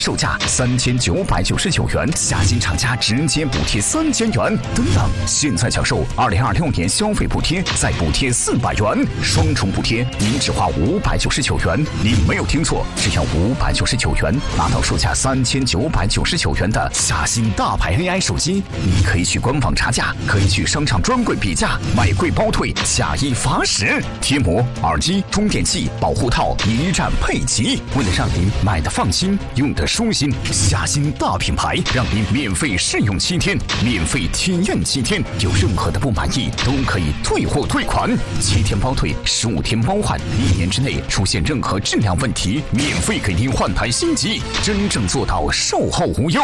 售价3999元，下新厂家直接补贴3000元，等等！现在享受2026年消费补贴，再补贴400元，双重补贴，您只花599元。你没有听错，只要599元，拿到售价3999元的下新大牌 AI 手机。你可以去官网查价，可以去商场专柜比价，买贵包退，下一罚10。贴膜、耳机、充电器、保护套一站配齐，为了让您买的放心，用的舒心，下新大品牌让您免费试用7天，免费体验7天，有任何的不满意都可以退货退款，7天包退，15天包换，1年之内出现任何质量问题，免费给您换台新机，真正做到售后无忧。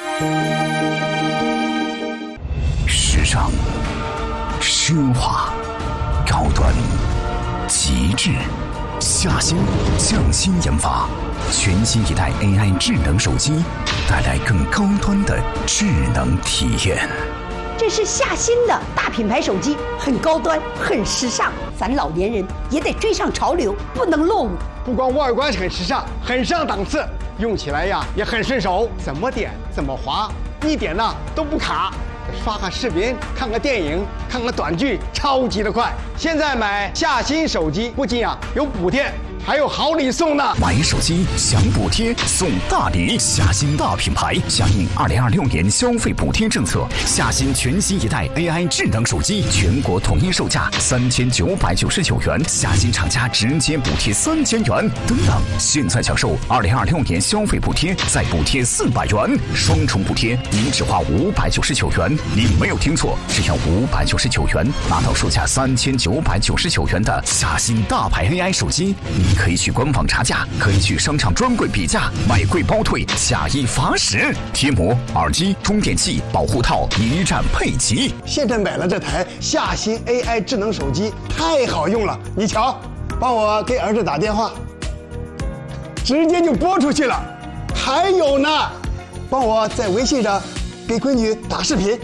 时尚、奢华、高端、极致。下新匠心研发，全新一代 AI 智能手机，带来更高端的智能体验。 这是下新的大品牌手机，很高端，很时尚，咱老年人也得追上潮流，不能落伍。 不光外观很时尚，很上档次，用起来呀也很顺手，怎么点怎么滑，一点呢都不卡。刷个视频，看个电影，看个短剧，超级的快。现在买下新手机，不仅有补贴，还有好礼送呢！ 买手机享补贴送大礼，下新大品牌响应2026年消费补贴政策，下新全新一代 AI 智能手机全国统一售价3999元，下新厂家直接补贴3000元，等等！现在享受2026年消费补贴，再补贴400元，双重补贴，您只花599元。你没有听错，只要599元，拿到售价3999元的下新大牌 AI 手机。你可以去官网查价，可以去商场专柜比价，买贵包退，下一罚10。贴膜、耳机、充电器、保护套一站配齐。 现在买了这台下新 AI 智能手机，太好用了！你瞧，帮我给儿子打电话，直接就拨出去了。还有呢，帮我在微信上给闺女打视频。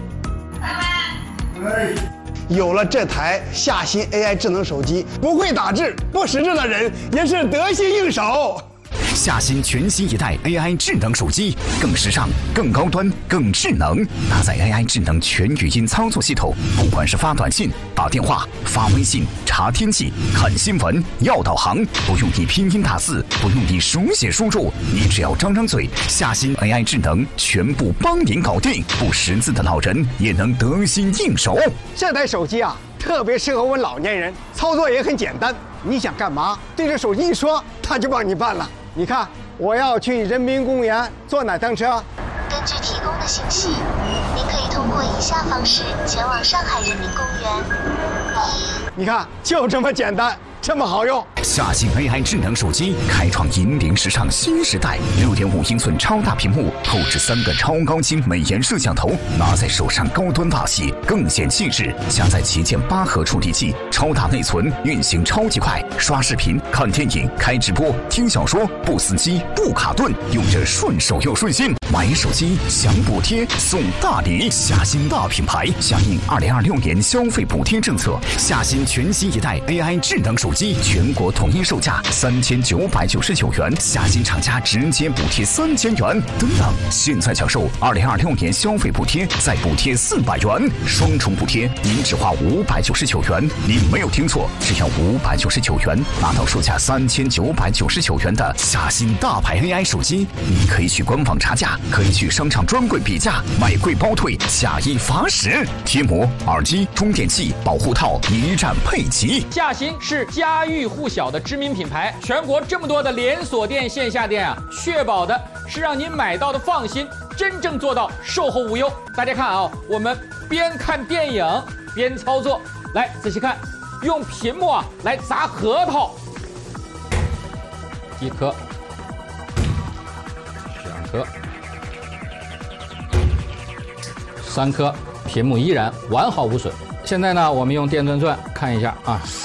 有了这台下新 AI 智能手机，不会打字、不识字的人也是得心应手。 下新全新一代 AI 智能手机，更时尚、更高端、更智能，搭载 AI 智能全语音操作系统，不管是发短信、打电话、发微信、查天气、看新闻、要导航，不用你拼音打字，不用你手写输入，你只要张张嘴，下新 AI 智能全部帮您搞定，不识字的老人也能得心应手。 这台手机特别适合我们老年人，操作也很简单，你想干嘛，对着手机一说，它就帮你办了。你看，我要去人民公园坐哪趟车？ 根据提供的信息，您可以通过以下方式前往上海人民公园。 你看，就这么简单，这么好用。 下新 AI 智能手机开创引领时尚新时代，6.5英寸超大屏幕，后置3个超高清美颜摄像头，拿在手上高端大气，更显气质。加载旗舰8核处理器，超大内存，运行超级快，刷视频、看电影、开直播、听小说，不死机、不卡顿，用着顺手又顺心。买手机享补贴送大礼，下新大品牌响应2026年消费补贴政策，下新全新一代 AI 智能手机全国统一售价3999元，下新厂家直接补贴3000元，等等！现在享受2026年消费补贴，再补贴400元，双重补贴，您只花599元。你没有听错，只要599元，拿到售价3999元的下新大牌 AI 手机。你可以去官网查价，可以去商场专柜比价，买贵包退，下一罚10。贴膜、耳机、充电器、保护套一站配齐。 下新是家喻户晓的知名品牌，全国这么多的连锁店、线下店确保的是让您买到的放心，真正做到售后无忧。大家看我们边看电影边操作，来仔细看，用屏幕来砸核桃，1颗、2颗、3颗，屏幕依然完好无损。现在呢，我们用电钻钻看一下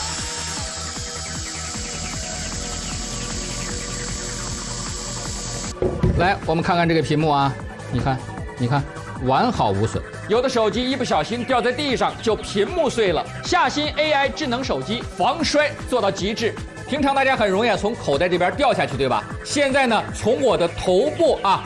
来，我们看看这个屏幕你看，完好无损。有的手机一不小心掉在地上就屏幕碎了，下新 AI 智能手机防摔做到极致， 平常大家很容易从口袋这边掉下去，对吧？现在呢，从我的头部啊